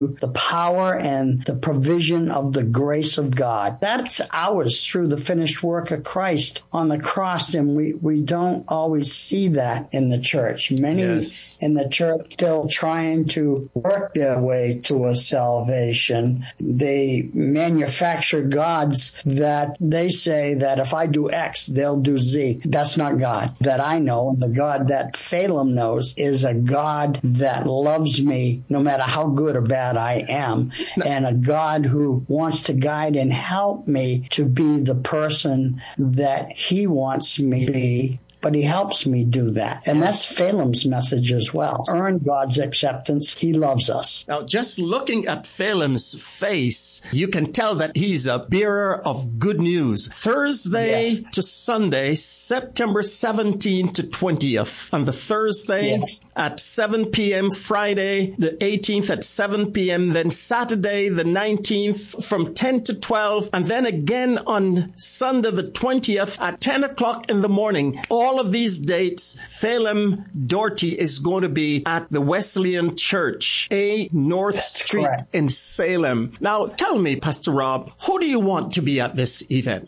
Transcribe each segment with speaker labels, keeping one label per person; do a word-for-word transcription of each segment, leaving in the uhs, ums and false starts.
Speaker 1: the power and the provision of the grace of God. That's ours through the finished work of Christ on the cross, and we, we don't always see that in the church. Many yes. in the church still trying to work their way to a salvation. They manufacture gods that they say that if I do X, they'll do Z. That's not God that I know. The God that Phelim knows is a God that loves me no matter how good or bad I am, and a God who wants to guide and help me to be the person that he wants me to be. But he helps me do that. And that's Phelim's message as well. Earn God's acceptance. He loves us.
Speaker 2: Now, just looking at Phelim's face, you can tell that he's a bearer of good news. Thursday yes. to Sunday, September seventeenth to twentieth. On the Thursday yes. at seven p.m., Friday the eighteenth at seven p.m., then Saturday the nineteenth from ten to twelve, and then again on Sunday the twentieth at ten o'clock in the morning. All All of these dates, Phelim Doherty is going to be at the Wesleyan Church, A North That's Street correct. in Salem. Now, tell me, Pastor Rob, who do you want to be at this event?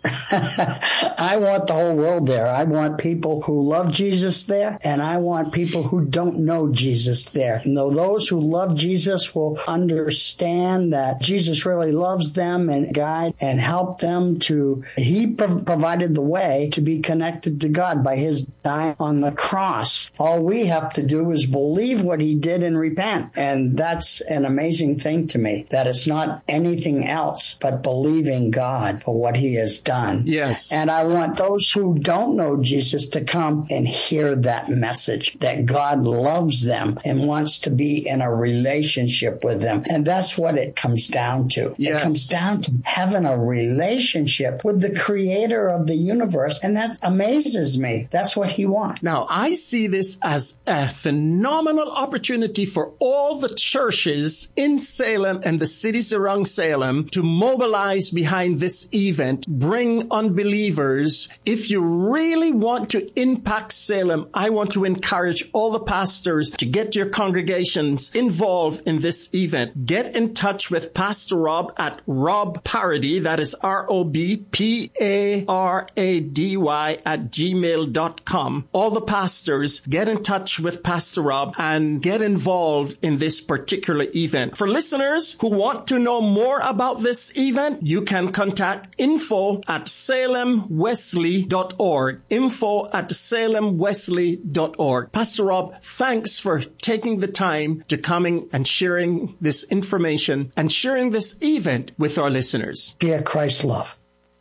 Speaker 1: I want the whole world there. I want people who love Jesus there, and I want people who don't know Jesus there. And though those who love Jesus will understand that Jesus really loves them and guide and help them to, he pro- provided the way to be connected to God by his dying on the cross. All we have to do is believe what he did and repent. And that's an amazing thing to me, that it's not anything else but believing God for what he has done.
Speaker 2: Yes.
Speaker 1: And I want those who don't know Jesus to come and hear that message, that God loves them and wants to be in a relationship with them. And that's what it comes down to. Yes. It comes down to having a relationship with the creator of the universe. And that amazes me. That's what he wants.
Speaker 2: Now, I see this as a phenomenal opportunity for all the churches in Salem and the cities around Salem to mobilize behind this event, bring unbelievers. If you really want to impact Salem, I want to encourage all the pastors to get your congregations involved in this event. Get in touch with Pastor Rob at Rob Parady, that is R O B P A R A D Y at gmail dot com. All the pastors, get in touch with Pastor Rob and get involved in this particular event. For listeners who want to know more about this event, you can contact info at salem wesley dot org. Info at salem wesley dot org. Pastor Rob, thanks for taking the time to coming and sharing this information and sharing this event with our listeners.
Speaker 1: Be a Christ love.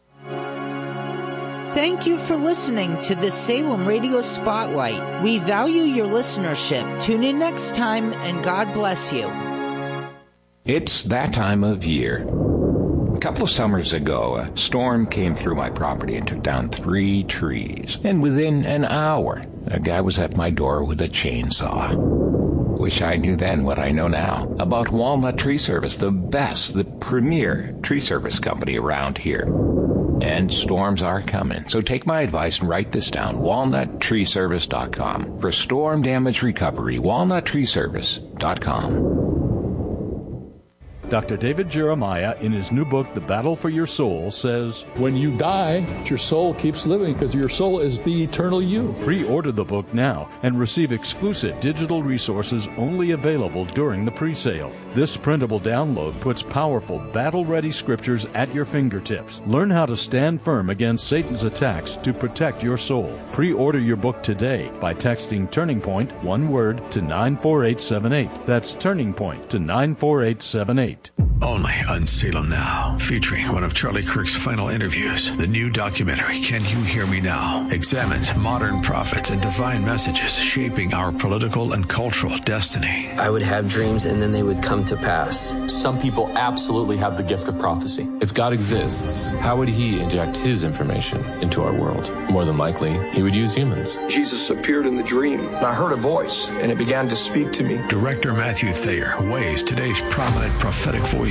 Speaker 3: Thank you for listening to the Salem Radio Spotlight. We value your listenership. Tune in next time, and God bless you.
Speaker 4: It's that time of year. A couple of summers ago, a storm came through my property and took down three trees. And within an hour, a guy was at my door with a chainsaw. Wish I knew then what I know now about Walnut Tree Service, the best, the premier tree service company around here. And storms are coming. So take my advice and write this down, walnut tree service dot com. For storm damage recovery, walnut tree service dot com.
Speaker 5: Doctor David Jeremiah, in his new book, The Battle for Your Soul, says,
Speaker 6: when you die, your soul keeps living because your soul is the eternal you.
Speaker 5: Pre-order the book now and receive exclusive digital resources only available during the pre-sale. This printable download puts powerful, battle-ready scriptures at your fingertips. Learn how to stand firm against Satan's attacks to protect your soul. Pre-order your book today by texting Turning Point, one word, to nine four eight seven eight. That's Turning Point to nine four eight seven eight.
Speaker 7: Only on Salem Now, featuring one of Charlie Kirk's final interviews. The new documentary, Can You Hear Me Now?, examines modern prophets and divine messages shaping our political and cultural destiny.
Speaker 8: I would have dreams and then they would come to pass.
Speaker 9: Some people absolutely have the gift of prophecy. If God exists, how would he inject his information into our world? More than likely, he would use humans.
Speaker 10: Jesus appeared in the dream, and I heard a voice, and it began to speak to me.
Speaker 7: Director Matthew Thayer weighs today's prominent prophetic voices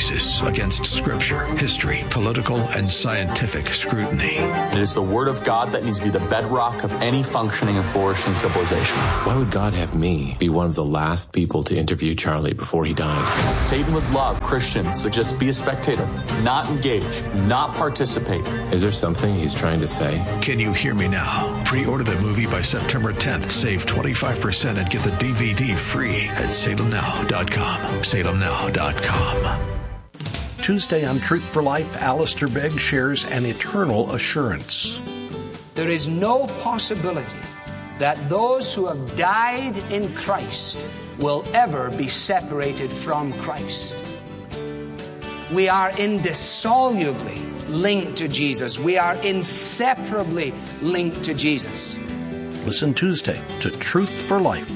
Speaker 7: voices against scripture, history, political, and scientific scrutiny.
Speaker 9: It is the Word of God that needs to be the bedrock of any functioning and flourishing civilization. Why would God have me be one of the last people to interview Charlie before he died? Satan would love Christians to just be a spectator, not engage, not participate. Is there something he's trying to say?
Speaker 7: Can You Hear Me Now? Pre-order the movie by September tenth. Save twenty-five percent and get the D V D free at salem now dot com. salem now dot com.
Speaker 11: Tuesday on Truth for Life, Alistair Begg shares an eternal assurance.
Speaker 12: There is no possibility that those who have died in Christ will ever be separated from Christ. We are indissolubly linked to Jesus. We are inseparably linked to Jesus.
Speaker 11: Listen Tuesday to Truth for Life.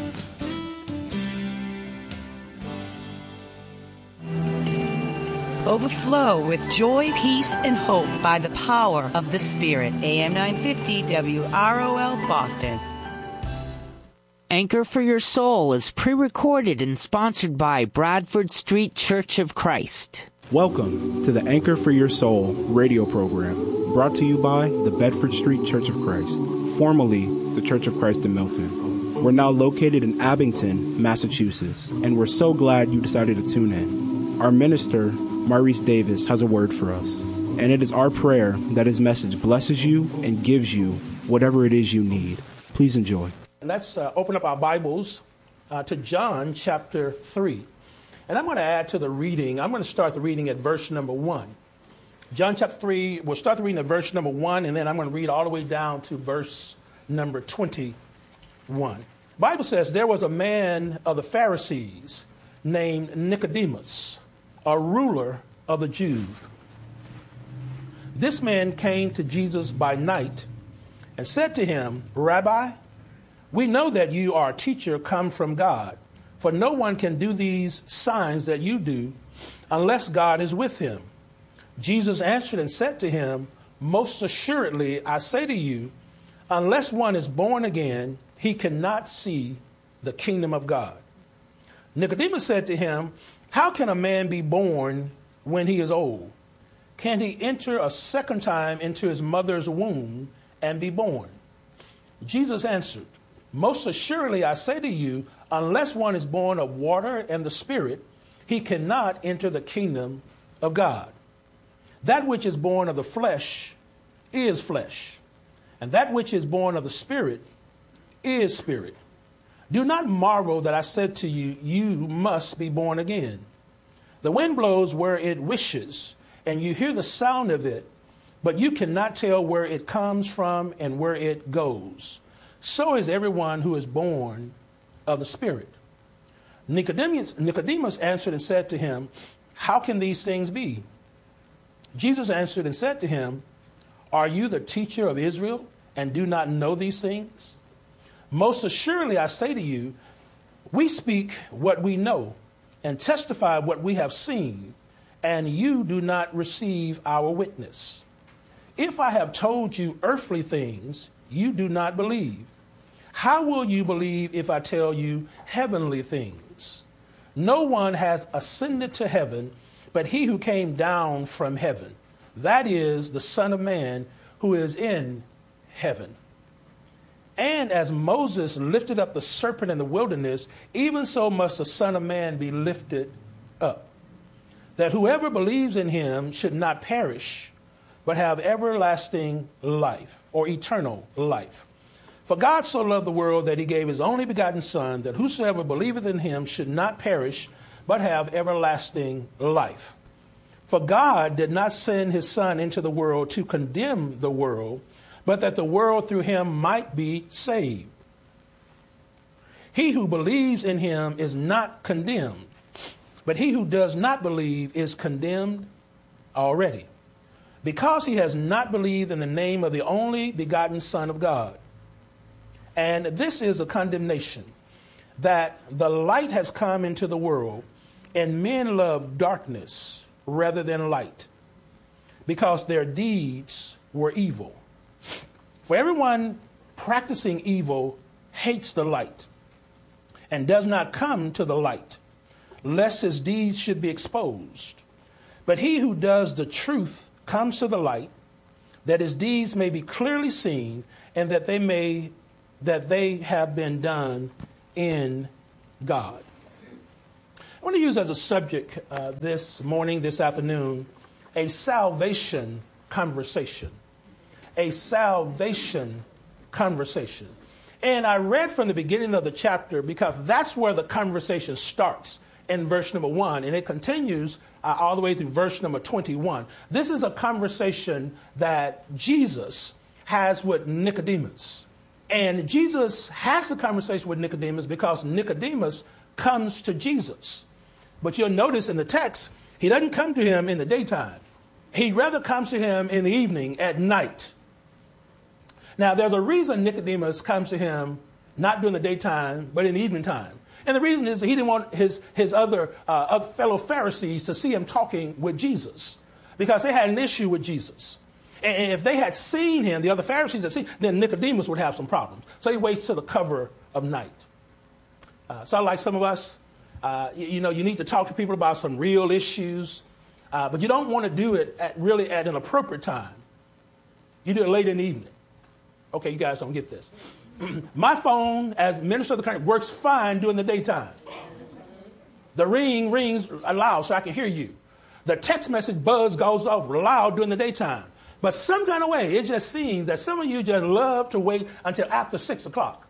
Speaker 13: Overflow with joy, peace, and hope by the power of the Spirit. A M nine fifty W R O L Boston.
Speaker 3: Anchor for Your Soul is pre-recorded and sponsored by Bradford Street Church of Christ.
Speaker 14: Welcome to the Anchor for Your Soul radio program, brought to you by the Bedford Street Church of Christ, formerly the Church of Christ in Milton. We're now located in Abington, Massachusetts, and we're so glad you decided to tune in. Our minister, Maurice Davis, has a word for us, and it is our prayer that his message blesses you and gives you whatever it is you need. Please enjoy.
Speaker 15: Let's uh, open up our Bibles uh, to John chapter three. And I'm going to add to the reading. I'm going to start the reading at verse number one. John chapter three, we'll start the reading at verse number one, and then I'm going to read all the way down to verse number twenty-one. The Bible says, there was a man of the Pharisees named Nicodemus, a ruler of the Jews. This man came to Jesus by night and said to him, Rabbi, we know that you are a teacher come from God, for no one can do these signs that you do unless God is with him. Jesus answered and said to him, most assuredly, I say to you, unless one is born again, he cannot see the kingdom of God. Nicodemus said to him, how can a man be born when he is old? Can he enter a second time into his mother's womb and be born? Jesus answered, most assuredly I say to you, unless one is born of water and the Spirit, he cannot enter the kingdom of God. That which is born of the flesh is flesh, and that which is born of the Spirit is spirit. Do not marvel that I said to you, you must be born again. The wind blows where it wishes, and you hear the sound of it, but you cannot tell where it comes from and where it goes. So is everyone who is born of the Spirit. Nicodemus, Nicodemus answered and said to him, how can these things be? Jesus answered and said to him, are you the teacher of Israel and do not know these things? Most assuredly, I say to you, we speak what we know and testify what we have seen, and you do not receive our witness. If I have told you earthly things, you do not believe. How will you believe if I tell you heavenly things? No one has ascended to heaven, but he who came down from heaven, that is the Son of Man who is in heaven. And as Moses lifted up the serpent in the wilderness, even so must the Son of Man be lifted up, that whoever believes in him should not perish, but have everlasting life, or eternal life. For God so loved the world that he gave his only begotten Son, that whosoever believeth in him should not perish, but have everlasting life. For God did not send his Son into the world to condemn the world, but that the world through him might be saved. He who believes in him is not condemned, but he who does not believe is condemned already, because he has not believed in the name of the only begotten Son of God. And this is a condemnation, that the light has come into the world, and men love darkness rather than light, because their deeds were evil. For everyone practicing evil hates the light, and does not come to the light, lest his deeds should be exposed. But he who does the truth comes to the light, that his deeds may be clearly seen, and that they may that they have been done in God. I want to use as a subject uh, this morning, this afternoon, a salvation conversation. A salvation conversation. And I read from the beginning of the chapter because that's where the conversation starts in verse number one, and it continues uh, all the way through verse number twenty-one. This is a conversation that Jesus has with Nicodemus. And Jesus has the conversation with Nicodemus because Nicodemus comes to Jesus. But you'll notice in the text, he doesn't come to him in the daytime. He rather comes to him in the evening, at night. Now, there's a reason Nicodemus comes to him not during the daytime, but in the evening time. And the reason is that he didn't want his, his other, uh, other fellow Pharisees to see him talking with Jesus, because they had an issue with Jesus. And if they had seen him, the other Pharisees had seen, then Nicodemus would have some problems. So he waits till the cover of night. Uh, so like some of us, uh, you, you know, you need to talk to people about some real issues, uh, but you don't want to do it at really at an appropriate time. You do it late in the evening. Okay, you guys don't get this. My phone, as minister of the country, works fine during the daytime. The ring rings loud so I can hear you. The text message buzz goes off loud during the daytime. But some kind of way, it just seems that some of you just love to wait until after six o'clock.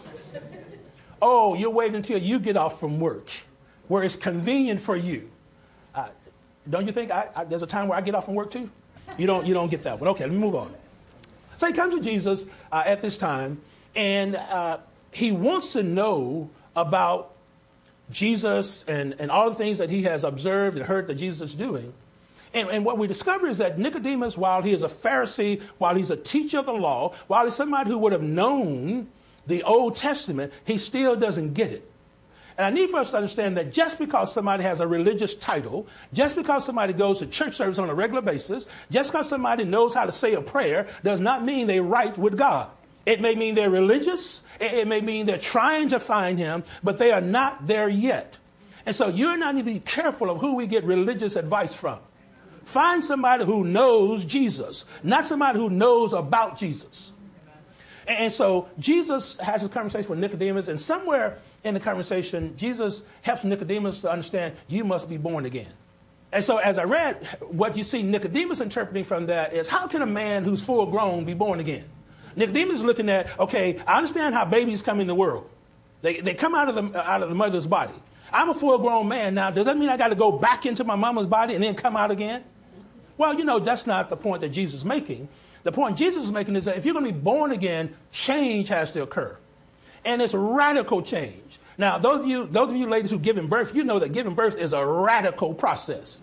Speaker 15: Oh, you're waiting until you get off from work, where it's convenient for you. Uh, don't you think I, I, there's a time where I get off from work too? You don't, you don't get that one. Okay, let me move on. So he comes to Jesus uh, at this time, and uh, he wants to know about Jesus and, and all the things that he has observed and heard that Jesus is doing. And, and what we discover is that Nicodemus, while he is a Pharisee, while he's a teacher of the law, while he's somebody who would have known the Old Testament, he still doesn't get it. And I need for us to understand that just because somebody has a religious title, just because somebody goes to church service on a regular basis, just because somebody knows how to say a prayer, does not mean they're right with God. It may mean they're religious. It may mean they're trying to find him, but they are not there yet. And so you and I need to be careful of who we get religious advice from. Find somebody who knows Jesus, not somebody who knows about Jesus. And so Jesus has a conversation with Nicodemus, and somewhere in the conversation, Jesus helps Nicodemus to understand you must be born again. And so as I read, what you see Nicodemus interpreting from that is, how can a man who's full grown be born again? Nicodemus is looking at, okay, I understand how babies come in the world. They, they come out of the, out of the mother's body. I'm a full grown man now. Does that mean I got to go back into my mama's body and then come out again? Well, you know, that's not the point that Jesus is making. The point Jesus is making is that if you're going to be born again, change has to occur. And it's radical change. Now, those of you, those of you ladies who've given birth, you know that giving birth is a radical process.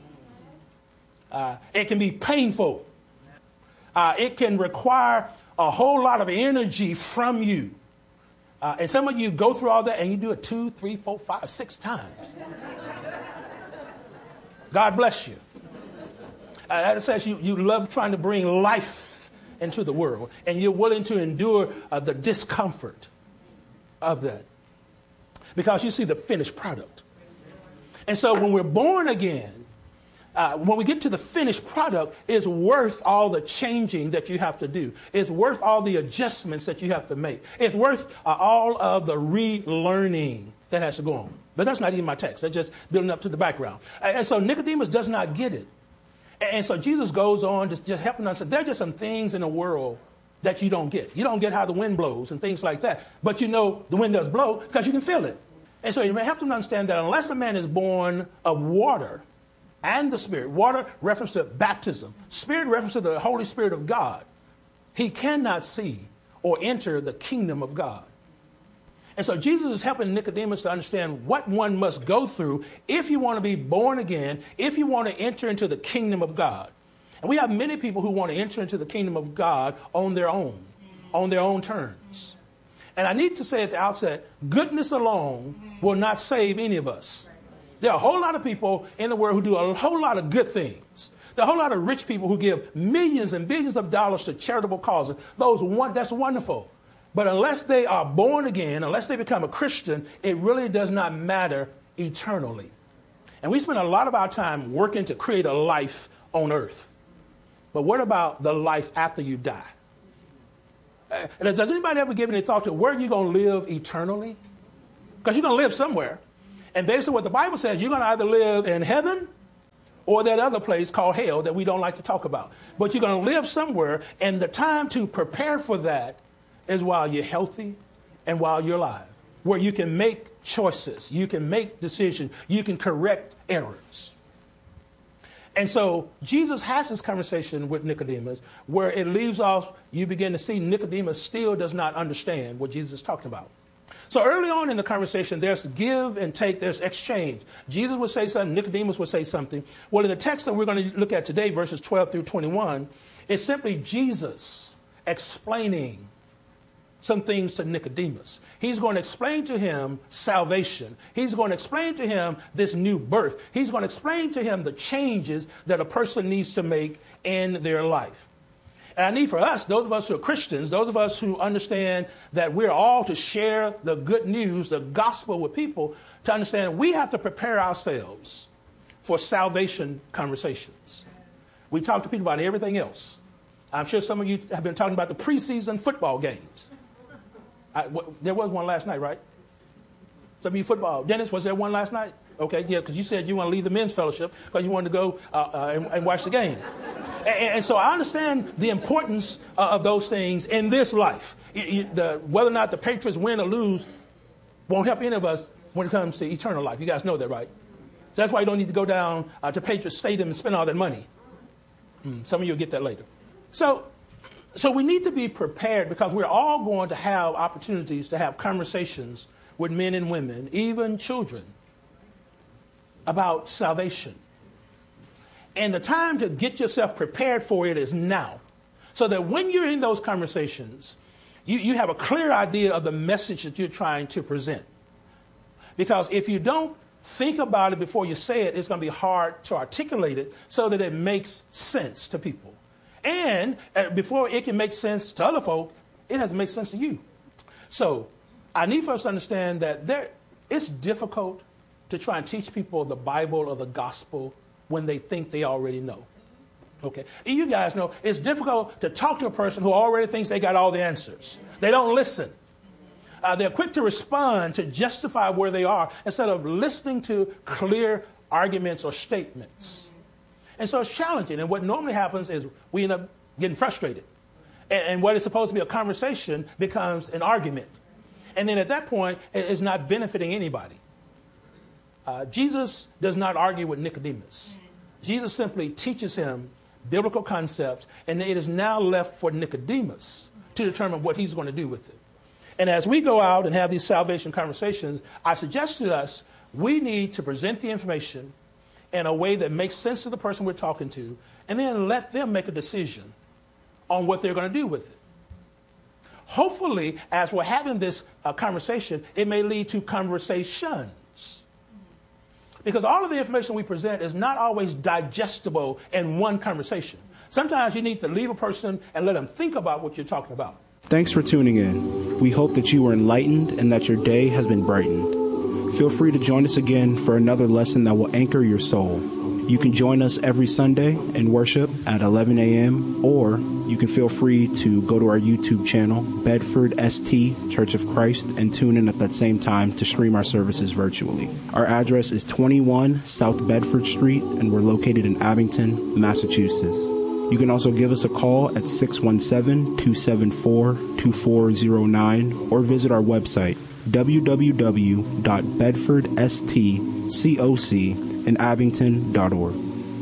Speaker 15: Uh, it can be painful. Uh, it can require a whole lot of energy from you. Uh, and some of you go through all that and you do it two, three, four, five, six times. God bless you. Uh, that says you, you love trying to bring life into the world, and you're willing to endure uh, the discomfort of that because you see the finished product. And so when we're born again, uh, when we get to the finished product, it's worth all the changing that you have to do. It's worth all the adjustments that you have to make. It's worth uh, all of the relearning that has to go on. But that's not even my text. That's just building up to the background. And so Nicodemus does not get it. And so Jesus goes on just, just helping us. There are just some things in the world that you don't get. You don't get how the wind blows and things like that. But you know the wind does blow because you can feel it. And so you may have to understand that unless a man is born of water and the Spirit, water reference to baptism, Spirit reference to the Holy Spirit of God, he cannot see or enter the kingdom of God. And so Jesus is helping Nicodemus to understand what one must go through if you want to be born again, if you want to enter into the kingdom of God. And we have many people who want to enter into the kingdom of God on their own, on their own terms. And I need to say at the outset, goodness alone will not save any of us. There are a whole lot of people in the world who do a whole lot of good things. There are a whole lot of rich people who give millions and billions of dollars to charitable causes. Those one, that's wonderful. But unless they are born again, unless they become a Christian, it really does not matter eternally. And we spend a lot of our time working to create a life on earth. But what about the life after you die? Uh, does anybody ever give any thought to where you're going to live eternally? Because you're going to live somewhere. And basically what the Bible says, you're going to either live in heaven or that other place called hell that we don't like to talk about. But you're going to live somewhere, and the time to prepare for that is while you're healthy and while you're alive, where you can make choices, you can make decisions, you can correct errors. And so Jesus has this conversation with Nicodemus where it leaves off, you begin to see Nicodemus still does not understand what Jesus is talking about. So early on in the conversation, there's give and take, there's exchange. Jesus would say something, Nicodemus would say something. Well, in the text that we're going to look at today, verses twelve through twenty-one, it's simply Jesus explaining some things to Nicodemus. He's going to explain to him salvation. He's going to explain to him this new birth. He's going to explain to him the changes that a person needs to make in their life. And I need for us, those of us who are Christians, those of us who understand that we're all to share the good news, the gospel with people, to understand we have to prepare ourselves for salvation conversations. We talk to people about everything else. I'm sure some of you have been talking about the preseason football games. I, w- there was one last night, right? Some of you football. Dennis, was there one last night? Okay, yeah, because you said you want to leave the men's fellowship because you wanted to go uh, uh, and, and watch the game. And, and so I understand the importance uh, of those things in this life. You, you, the, whether or not the Patriots win or lose won't help any of us when it comes to eternal life. You guys know that, right? So that's why you don't need to go down uh, to Patriots Stadium and spend all that money. Mm, some of you will get that later. So, so we need to be prepared because we're all going to have opportunities to have conversations with men and women, even children, about salvation. And the time to get yourself prepared for it is now. So that when you're in those conversations, you, you have a clear idea of the message that you're trying to present. Because if you don't think about it before you say it, it's going to be hard to articulate it so that it makes sense to people. And uh, before it can make sense to other folk, it has to make sense to you. So I need for us to understand that there, it's difficult to try and teach people the Bible or the gospel when they think they already know. Okay, and you guys know it's difficult to talk to a person who already thinks they got all the answers. They don't listen. Uh, they're quick to respond to justify where they are instead of listening to clear arguments or statements. And so it's challenging. And what normally happens is we end up getting frustrated. And, and what is supposed to be a conversation becomes an argument. And then at that point, it's not benefiting anybody. Uh, Jesus does not argue with Nicodemus. Jesus simply teaches him biblical concepts, and it is now left for Nicodemus to determine what he's going to do with it. And as we go out and have these salvation conversations, I suggest to us we need to present the information in a way that makes sense to the person we're talking to, and then let them make a decision on what they're going to do with it. Hopefully, as we're having this uh, conversation, it may lead to conversations. Because all of the information we present is not always digestible in one conversation. Sometimes you need to leave a person and let them think about what you're talking about.
Speaker 14: Thanks for tuning in. We hope that you were enlightened and that your day has been brightened. Feel free to join us again for another lesson that will anchor your soul. You can join us every Sunday in worship at eleven a.m. or you can feel free to go to our YouTube channel, Bedford S T Church of Christ, and tune in at that same time to stream our services virtually. Our address is twenty-one South Bedford Street, and we're located in Abington, Massachusetts. You can also give us a call at six one seven, two seven four, two four zero nine or visit our website, w w w dot bedford s t coc in abington dot org.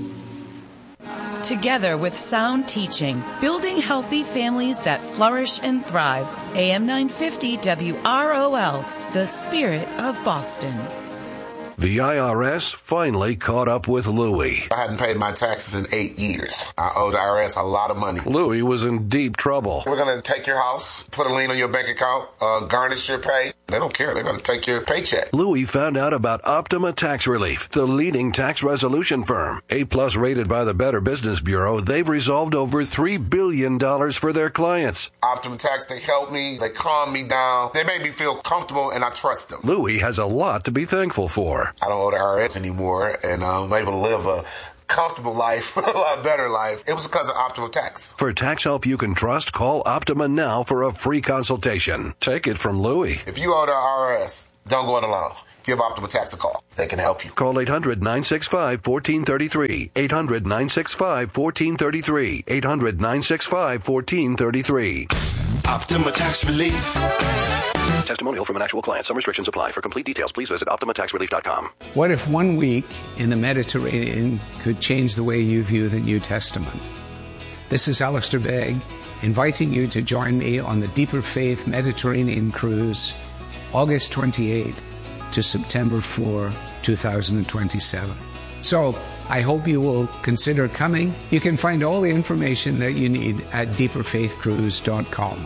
Speaker 13: Together with sound teaching, building healthy families that flourish and thrive. A M nine fifty W R O L, the spirit of Boston.
Speaker 16: The I R S finally caught up with Louie.
Speaker 17: I hadn't paid my taxes in eight years. I owed the I R S a lot of money.
Speaker 16: Louie was in deep trouble.
Speaker 17: We're going to take your house, put a lien on your bank account, uh, garnish your pay. They don't care. They're going to take your paycheck.
Speaker 16: Louie found out about Optima Tax Relief, the leading tax resolution firm. A-plus rated by the Better Business Bureau, they've resolved over three billion dollars for their clients.
Speaker 17: Optima Tax, they help me. They calm me down. They make me feel comfortable, and I trust them.
Speaker 16: Louie has a lot to be thankful for. more.
Speaker 17: I don't owe the I R S anymore, and I'm able to live a comfortable life, a lot better life. It was because of Optima Tax.
Speaker 16: For tax help you can trust, call Optima now for a free consultation. Take it from Louie.
Speaker 17: If you owe the I R S, don't go it alone. Give Optima Tax a call. They can help you.
Speaker 16: Call eight hundred, nine six five, one four three three. eight hundred, nine six five, one four three three. eight hundred, nine six five, one four three three.
Speaker 7: Optima Tax Relief.
Speaker 16: Testimonial from an actual client. Some restrictions apply. For complete details, please visit optima tax relief dot com.
Speaker 12: What if one week in the Mediterranean could change the way you view the New Testament? This is Alistair Begg, inviting you to join me on the Deeper Faith Mediterranean Cruise, August twenty-eighth to September fourth, two thousand twenty-seven. So, I hope you will consider coming. You can find all the information that you need at deeper faith cruise dot com.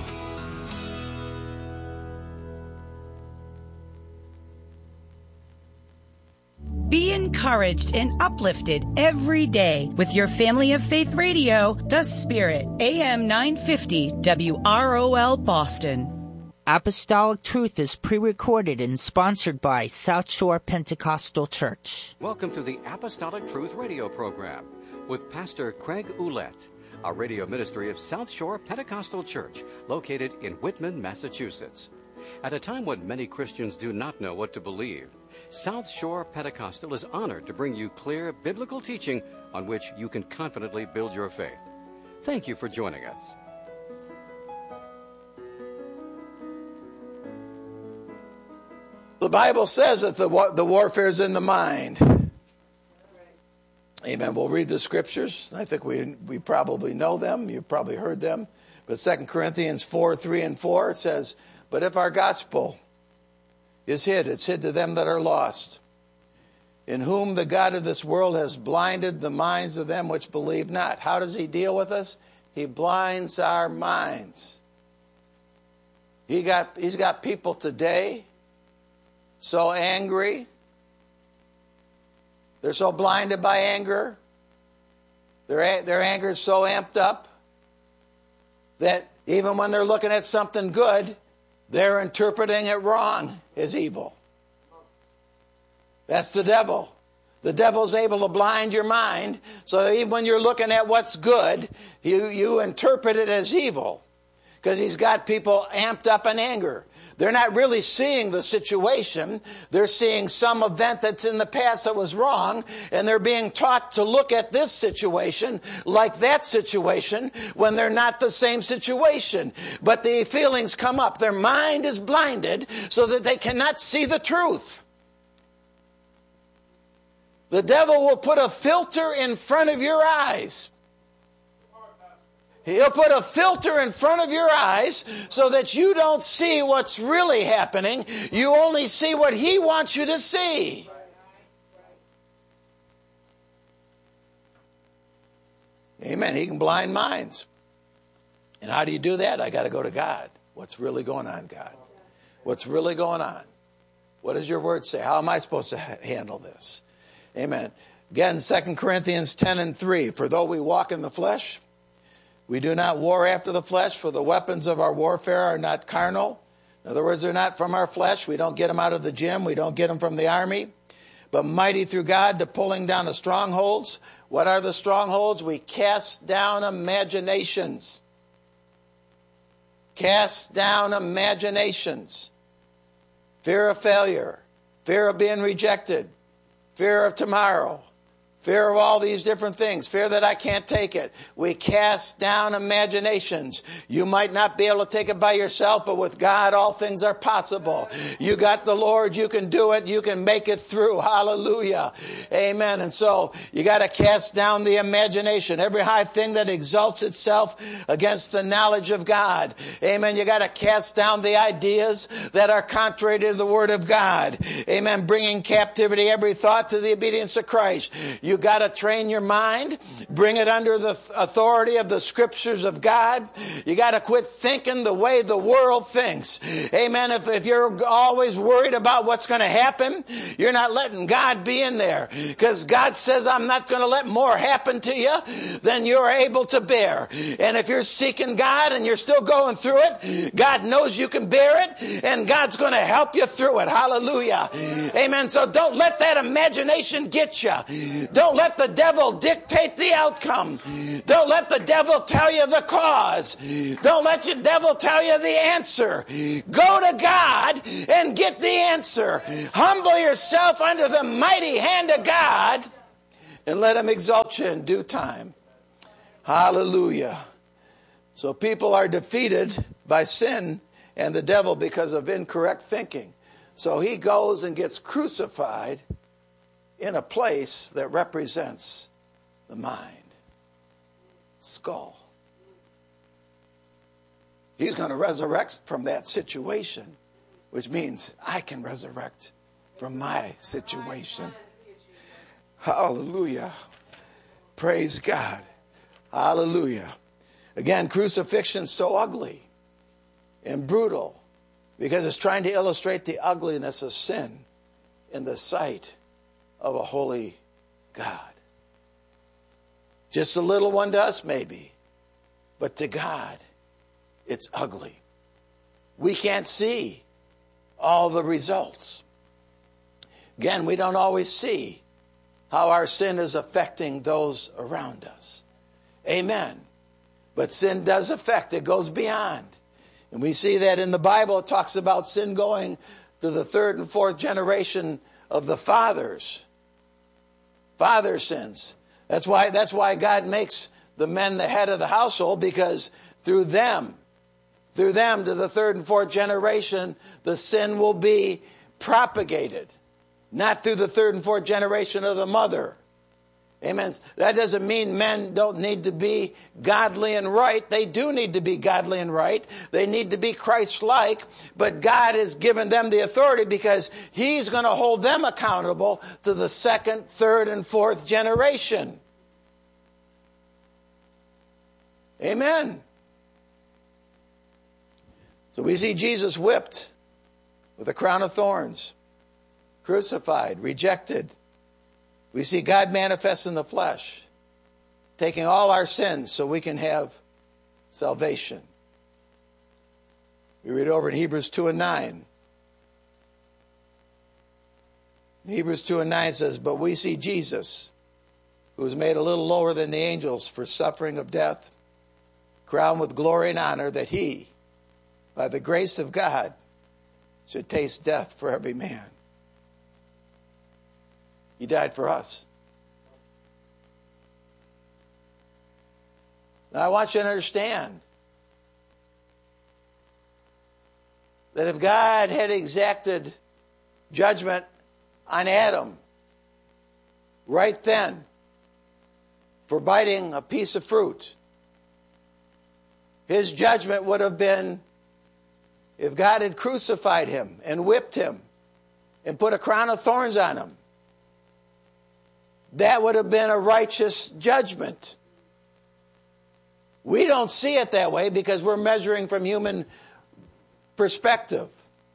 Speaker 13: Be encouraged and uplifted every day with your Family of Faith Radio, The Spirit, A M nine fifty W R O L Boston.
Speaker 3: Apostolic Truth is pre-recorded and sponsored by South Shore Pentecostal Church.
Speaker 18: Welcome to the Apostolic Truth radio program with Pastor Craig Ouellette, a radio ministry of South Shore Pentecostal Church located in Whitman, Massachusetts. At a time when many Christians do not know what to believe, South Shore Pentecostal is honored to bring you clear biblical teaching on which you can confidently build your faith. Thank you for joining us.
Speaker 19: The Bible says that the the warfare is in the mind. Amen. We'll read the scriptures. I think we we probably know them. You've probably heard them. But Second Corinthians four, three and four, it says, "But if our gospel is hid, it's hid to them that are lost, in whom the God of this world has blinded the minds of them which believe not." How does he deal with us? He blinds our minds. He got, he's got people today so angry. They're so blinded by anger. Their, their anger is so amped up that even when they're looking at something good, they're interpreting it wrong as evil. That's the devil. The devil's able to blind your mind so that even when you're looking at what's good, you, you interpret it as evil because he's got people amped up in anger. They're not really seeing the situation. They're seeing some event that's in the past that was wrong, and they're being taught to look at this situation like that situation when they're not the same situation. But the feelings come up. Their mind is blinded so that they cannot see the truth. The devil will put a filter in front of your eyes. He'll put a filter in front of your eyes so that you don't see what's really happening. You only see what he wants you to see. Amen. He can blind minds. And how do you do that? I got to go to God. What's really going on, God? What's really going on? What does your word say? How am I supposed to ha- handle this? Amen. Again, Second Corinthians ten and three. For though we walk in the flesh, we do not war after the flesh, for the weapons of our warfare are not carnal. In other words, they're not from our flesh. We don't get them out of the gym. We don't get them from the army. But mighty through God to pulling down the strongholds. What are the strongholds? We cast down imaginations. Cast down imaginations. Fear of failure. Fear of being rejected. Fear of tomorrow. Fear of all these different things. Fear that I can't take it. We cast down imaginations. You might not be able to take it by yourself, but with God, all things are possible. You got the Lord. You can do it. You can make it through. Hallelujah. Amen. And so you got to cast down the imagination. Every high thing that exalts itself against the knowledge of God. Amen. You got to cast down the ideas that are contrary to the word of God. Amen. Bringing captivity every thought to the obedience of Christ. You You got to train your mind, bring it under the authority of the scriptures of God. You got to quit thinking the way the world thinks. Amen. If, if you're always worried about what's going to happen, you're not letting God be in there. Because God says, I'm not going to let more happen to you than you're able to bear. And if you're seeking God and you're still going through it, God knows you can bear it, and God's going to help you through it. Hallelujah. Amen. So don't let that imagination get you. Don't let the devil dictate the outcome. Don't let the devil tell you the cause. Don't let the devil tell you the answer. Go to God and get the answer. Humble yourself under the mighty hand of God and let him exalt you in due time. Hallelujah. So people are defeated by sin and the devil because of incorrect thinking. So he goes and gets crucified in a place that represents the mind. Skull. He's going to resurrect from that situation, which means I can resurrect from my situation. Hallelujah. Praise God. Hallelujah. Again, crucifixion's so ugly and brutal because it's trying to illustrate the ugliness of sin in the sight of a holy God. Just a little one to us, maybe, but to God, it's ugly. We can't see all the results. Again, we don't always see how our sin is affecting those around us. Amen. But sin does affect. It goes beyond. And we see that in the Bible. It talks about sin going to the third and fourth generation of the fathers. Father sins. That's why, that's why God makes the men the head of the household, because through them, through them to the third and fourth generation, the sin will be propagated. Not through the third and fourth generation of the mother. Amen. That doesn't mean men don't need to be godly and right. They do need to be godly and right. They need to be Christ-like. But God has given them the authority because he's going to hold them accountable to the second, third, and fourth generation. Amen. So we see Jesus whipped with a crown of thorns, crucified, rejected. We see God manifest in the flesh, taking all our sins so we can have salvation. We read over in Hebrews two and nine. Hebrews two and nine says, but we see Jesus, who was made a little lower than the angels for suffering of death, crowned with glory and honor, that he, by the grace of God, should taste death for every man. He died for us. Now I want you to understand that if God had exacted judgment on Adam right then for biting a piece of fruit, his judgment would have been if God had crucified him and whipped him and put a crown of thorns on him. That would have been a righteous judgment. We don't see it that way because we're measuring from human perspective.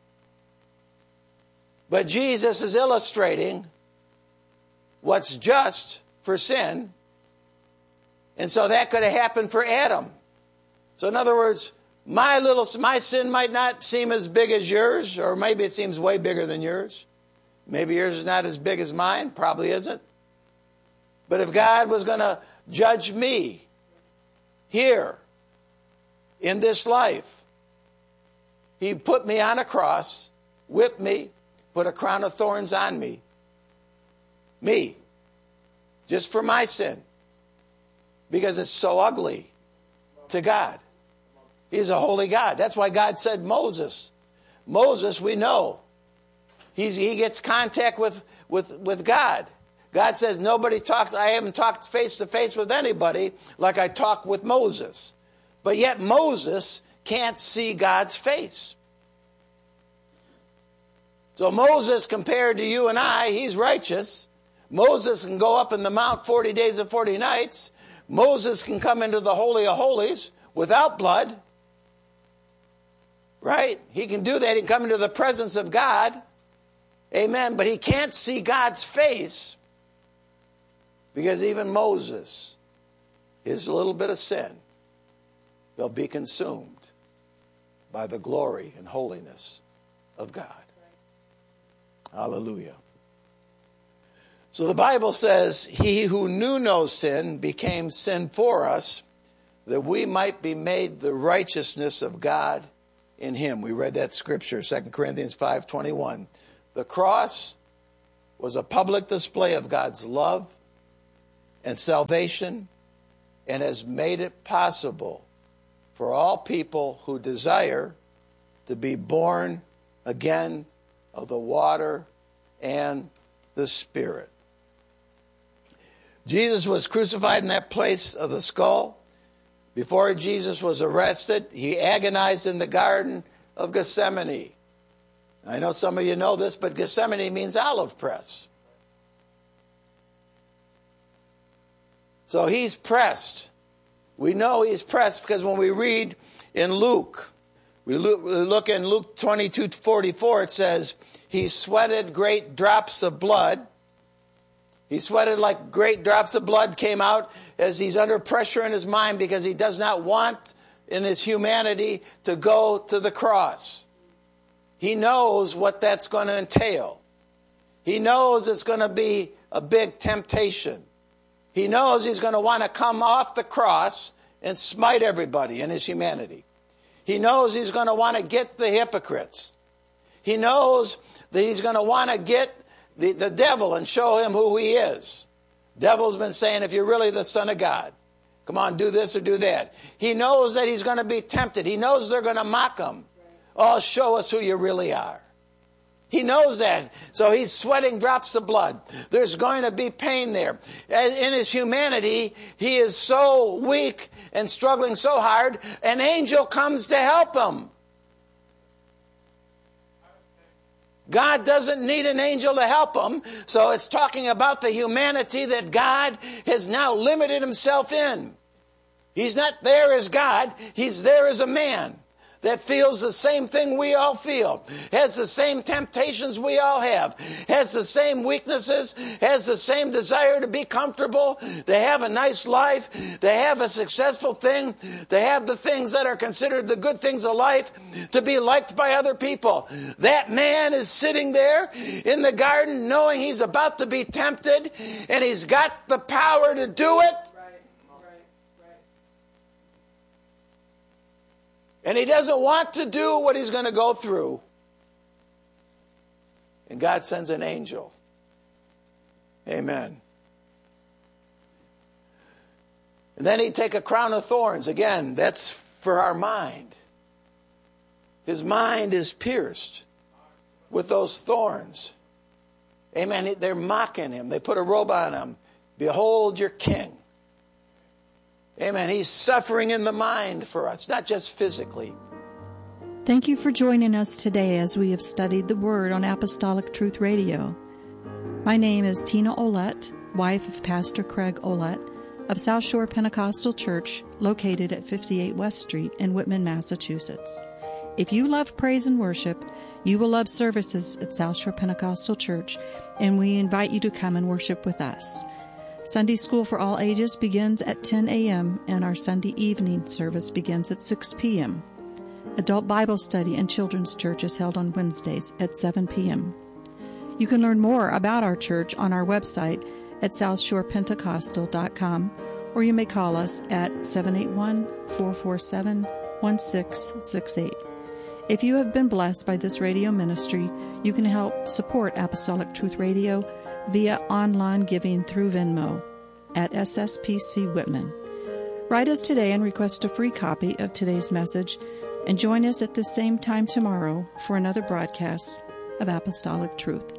Speaker 19: But Jesus is illustrating what's just for sin. And so that could have happened for Adam. So in other words, my little my sin might not seem as big as yours, or maybe it seems way bigger than yours. Maybe yours is not as big as mine, probably isn't. But if God was going to judge me here in this life, he put me on a cross, whipped me, put a crown of thorns on me. Me. Just for my sin. Because it's so ugly to God. He's a holy God. That's why God said Moses. Moses, we know, he's, he gets contact with, with, with God. God says, nobody talks, I haven't talked face to face with anybody like I talk with Moses. But yet Moses can't see God's face. So Moses, compared to you and I, he's righteous. Moses can go up in the mount forty days and forty nights. Moses can come into the Holy of Holies without blood. Right? He can do that. He can come into the presence of God. Amen. But he can't see God's face because even Moses, his little bit of sin, will be consumed by the glory and holiness of God. Hallelujah. So the Bible says, he who knew no sin became sin for us, that we might be made the righteousness of God in him. We read that scripture, Second Corinthians five twenty-one. The cross was a public display of God's love and salvation, and has made it possible for all people who desire to be born again of the water and the Spirit. Jesus was crucified in that place of the skull. Before Jesus was arrested, he agonized in the Garden of Gethsemane. I know some of you know this, but Gethsemane means olive press. So he's pressed. We know he's pressed because when we read in Luke, we look in Luke twenty-two forty-four, it says, he sweated great drops of blood. He sweated like great drops of blood came out as he's under pressure in his mind because he does not want in his humanity to go to the cross. He knows what that's going to entail. He knows it's going to be a big temptation. He knows he's going to want to come off the cross and smite everybody in his humanity. He knows he's going to want to get the hypocrites. He knows that he's going to want to get the, the devil and show him who he is. Devil's been saying, if you're really the Son of God, come on, do this or do that. He knows that he's going to be tempted. He knows they're going to mock him. Oh, show us who you really are. He knows that. So he's sweating drops of blood. There's going to be pain there. In his humanity, he is so weak and struggling so hard, an angel comes to help him. God doesn't need an angel to help him. So it's talking about the humanity that God has now limited himself in. He's not there as God. He's there as a man that feels the same thing we all feel, has the same temptations we all have, has the same weaknesses, has the same desire to be comfortable, to have a nice life, to have a successful thing, to have the things that are considered the good things of life, to be liked by other people. That man is sitting there in the garden knowing he's about to be tempted, and he's got the power to do it. And he doesn't want to do what he's going to go through. And God sends an angel. Amen. And then he'd take a crown of thorns. Again, that's for our mind. His mind is pierced with those thorns. Amen. They're mocking him. They put a robe on him. Behold your king. Amen. He's suffering in the mind for us, not just physically.
Speaker 20: Thank you for joining us today as we have studied the Word on Apostolic Truth Radio. My name is Tina Olette, wife of Pastor Craig Olette of South Shore Pentecostal Church, located at fifty-eight West Street in Whitman, Massachusetts. If you love praise and worship, you will love services at South Shore Pentecostal Church, and we invite you to come and worship with us. Sunday School for all ages begins at ten a.m. and our Sunday evening service begins at six p.m. Adult Bible Study and Children's Church is held on Wednesdays at seven p.m. You can learn more about our church on our website at south shore pentecostal dot com, or you may call us at seven eight one, four four seven, one six six eight. If you have been blessed by this radio ministry, you can help support Apostolic Truth Radio via online giving through Venmo at S S P C Whitman. Write us today and request a free copy of today's message, and join us at the same time tomorrow for another broadcast of Apostolic Truth.